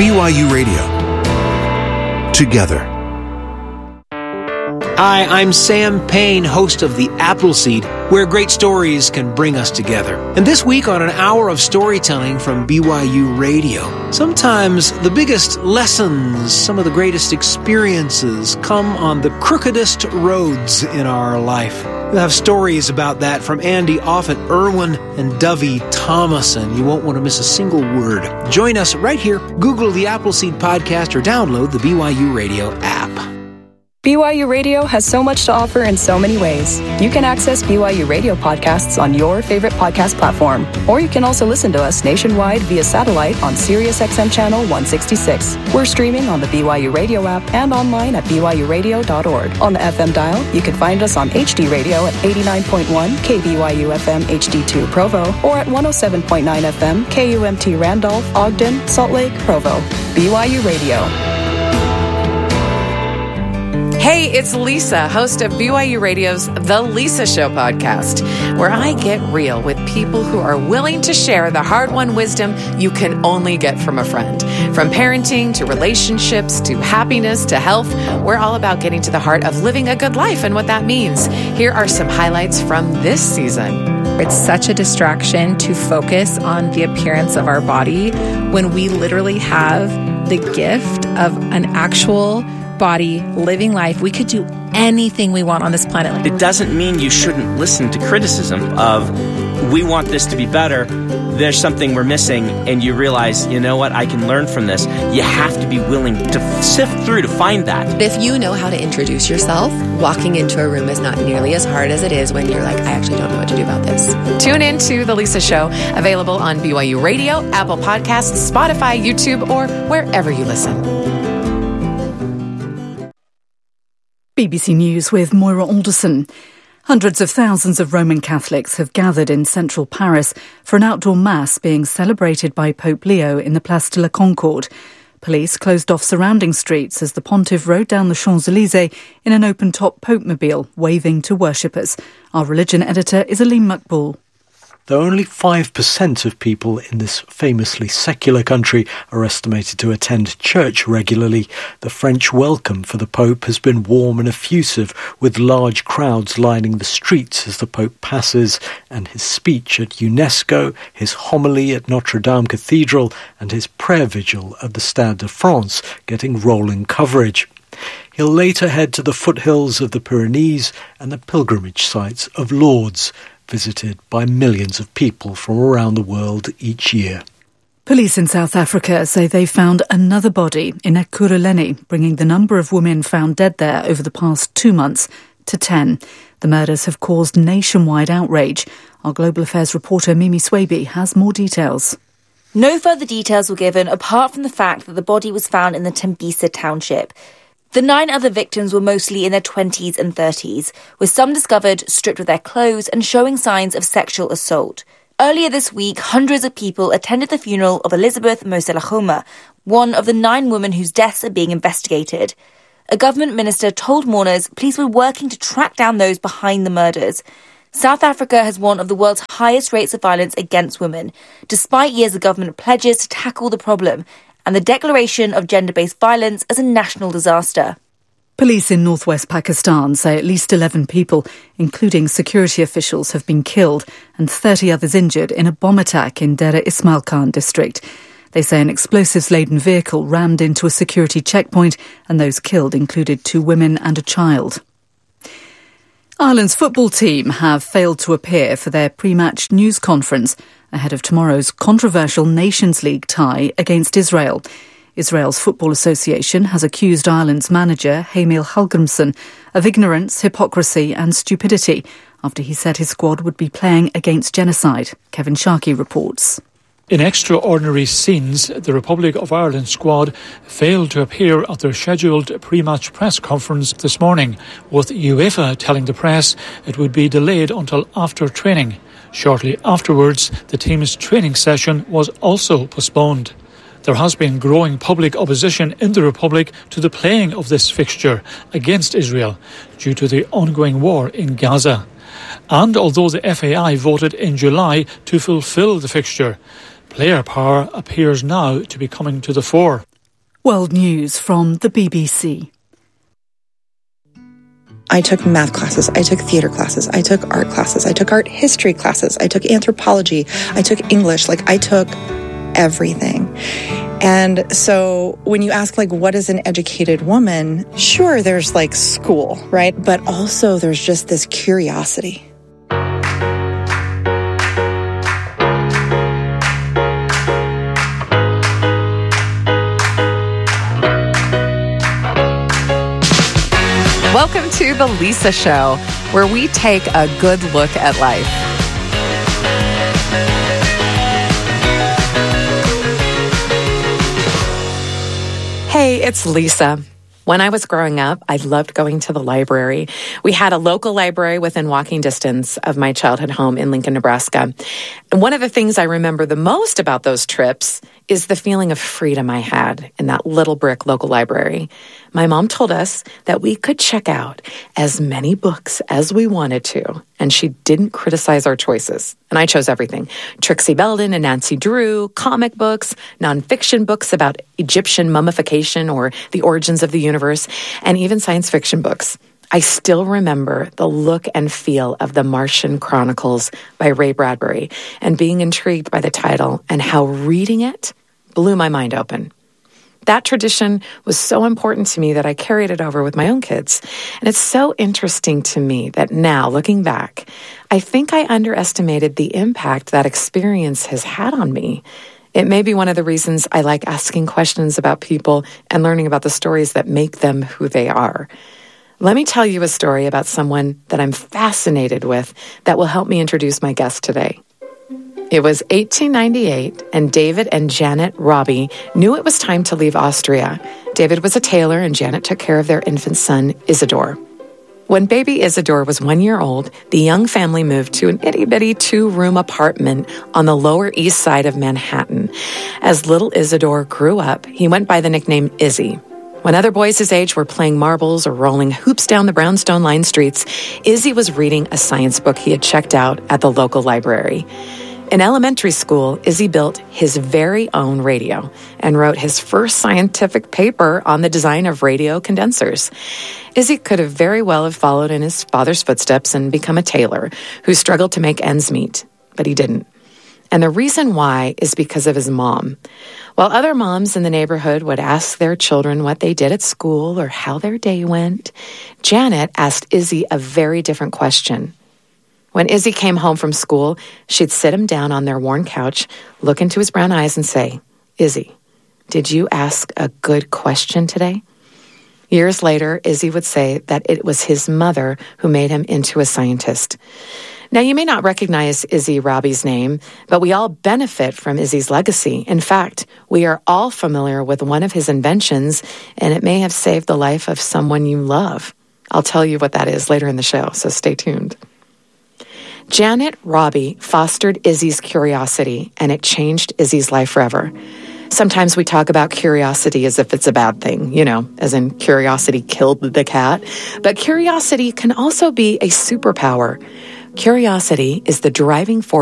BYU Radio. Together. Hi, I'm Sam Payne, host of The Appleseed, where great stories can bring us together. And this week on an hour of storytelling from BYU Radio, sometimes the biggest lessons, some of the greatest experiences come on the crookedest roads in our life. We'll have stories about that from Andy Offit-Irwin and Dovey Thomason. You won't want to miss a single word. Join us right here. Google the Appleseed Podcast or download the BYU Radio app. BYU Radio has so much to offer in so many ways. You can access BYU Radio podcasts on your favorite podcast platform, or you can also listen to us nationwide via satellite on SiriusXM Channel 166. We're streaming on the BYU Radio app and online at byuradio.org. On the FM dial, you can find us on HD Radio at 89.1 KBYU FM HD2 Provo, or at 107.9 FM KUMT Randolph, Ogden, Salt Lake, Provo. BYU Radio. Hey, it's Lisa, host of BYU Radio's The Lisa Show podcast, where I get real with people who are willing to share the hard-won wisdom you can only get from a friend. From parenting to relationships to happiness to health, we're all about getting to the heart of living a good life and what that means. Here are some highlights from this season. It's such a distraction to focus on the appearance of our body when we literally have the gift of an actual body, living life. We could do anything we want on this planet. It doesn't mean you shouldn't listen to criticism of, we want this to be better, there's something we're missing, and you realize, you know what, I can learn from this. You have to be willing to sift through to find that. If you know how to introduce yourself, walking into a room is not nearly as hard as it is when you're like, I actually don't know what to do about this. Tune in to The Lisa Show, available on BYU Radio, Apple Podcasts, Spotify, YouTube, or wherever you listen. BBC News with Moira Alderson. Hundreds of thousands of Roman Catholics have gathered in central Paris for an outdoor mass being celebrated by Pope Leo in the Place de la Concorde. Police closed off surrounding streets as the pontiff rode down the Champs-Élysées in an open-top Pope-mobile, waving to worshippers. Our religion editor is Aleem Makboul. Though only 5% of people in this famously secular country are estimated to attend church regularly, the French welcome for the Pope has been warm and effusive, with large crowds lining the streets as the Pope passes, and his speech at UNESCO, his homily at Notre Dame Cathedral, and his prayer vigil at the Stade de France getting rolling coverage. He'll later head to the foothills of the Pyrenees and the pilgrimage sites of Lourdes, visited by millions of people from around the world each year. Police in South Africa say they found another body in Ekurhuleni, bringing the number of women found dead there over the past 2 months to 10. The murders have caused nationwide outrage. Our Global Affairs reporter Mimi Swaby has more details. No further details were given apart from the fact that the body was found in the Tembisa township. The 9 other victims were mostly in their 20s and 30s, with some discovered stripped of their clothes and showing signs of sexual assault. Earlier this week, hundreds of people attended the funeral of Elizabeth Moselachoma, one of the 9 women whose deaths are being investigated. A government minister told mourners police were working to track down those behind the murders. South Africa has one of the world's highest rates of violence against women, despite years of government pledges to tackle the problem, and the declaration of gender-based violence as a national disaster. Police in northwest Pakistan say at least 11 people, including security officials, have been killed and 30 others injured in a bomb attack in Dera Ismail Khan district. They say an explosives-laden vehicle rammed into a security checkpoint, and those killed included 2 women and a child. Ireland's football team have failed to appear for their pre-match news conference ahead of tomorrow's controversial Nations League tie against Israel. Israel's Football Association has accused Ireland's manager, Hamil Hallgrimsson, of ignorance, hypocrisy and stupidity after he said his squad would be playing against genocide. Kevin Sharkey reports. In extraordinary scenes, the Republic of Ireland squad failed to appear at their scheduled pre-match press conference this morning, with UEFA telling the press it would be delayed until after training. Shortly afterwards, the team's training session was also postponed. There has been growing public opposition in the Republic to the playing of this fixture against Israel due to the ongoing war in Gaza. And although the FAI voted in July to fulfil the fixture, player power appears now to be coming to the fore. World News from the BBC. I took math classes, I took theater classes, I took art classes, I took art history classes, I took anthropology, I took English, I took everything. And so when you ask, what is an educated woman? Sure, there's school, right? But also there's just this curiosity. Welcome to The Lisa Show, where we take a good look at life. Hey, it's Lisa. When I was growing up, I loved going to the library. We had a local library within walking distance of my childhood home in Lincoln, Nebraska. And one of the things I remember the most about those trips is the feeling of freedom I had in that little brick local library. My mom told us that we could check out as many books as we wanted to, and she didn't criticize our choices. And I chose everything. Trixie Belden and Nancy Drew, comic books, nonfiction books about Egyptian mummification or the origins of the universe, and even science fiction books. I still remember the look and feel of The Martian Chronicles by Ray Bradbury and being intrigued by the title and how reading it blew my mind open. That tradition was so important to me that I carried it over with my own kids. And it's so interesting to me that now, looking back, I think I underestimated the impact that experience has had on me. It may be one of the reasons I like asking questions about people and learning about the stories that make them who they are. Let me tell you a story about someone that I'm fascinated with that will help me introduce my guest today. It was 1898, and David and Janet Robbie knew it was time to leave Austria. David was a tailor, and Janet took care of their infant son, Isidore. When baby Isidore was 1 year old, the young family moved to an itty-bitty 2-room apartment on the Lower East Side of Manhattan. As little Isidore grew up, he went by the nickname Izzy. When other boys his age were playing marbles or rolling hoops down the brownstone-lined streets, Izzy was reading a science book he had checked out at the local library. In elementary school, Izzy built his very own radio and wrote his first scientific paper on the design of radio condensers. Izzy could have very well have followed in his father's footsteps and become a tailor who struggled to make ends meet, but he didn't. And the reason why is because of his mom. While other moms in the neighborhood would ask their children what they did at school or how their day went, Janet asked Izzy a very different question. When Izzy came home from school, she'd sit him down on their worn couch, look into his brown eyes and say, "Izzy, did you ask a good question today?" Years later, Izzy would say that it was his mother who made him into a scientist. Now, you may not recognize Izzy Robbie's name, but we all benefit from Izzy's legacy. In fact, we are all familiar with one of his inventions, and it may have saved the life of someone you love. I'll tell you what that is later in the show, so stay tuned. Janet Robbie fostered Izzy's curiosity, and it changed Izzy's life forever. Sometimes we talk about curiosity as if it's a bad thing, as in curiosity killed the cat. But curiosity can also be a superpower. Curiosity is the driving force